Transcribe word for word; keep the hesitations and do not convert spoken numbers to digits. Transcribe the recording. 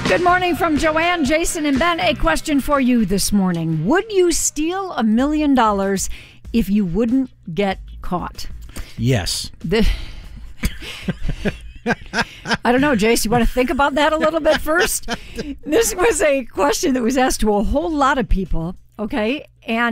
Good morning from Joanne, Jason, and Ben. A question for you this morning. Would you steal a million dollars if you wouldn't get caught? Yes. The, I don't know, Jace, you want to think about that a little bit first? This was a question that was asked to a whole lot of people, okay? And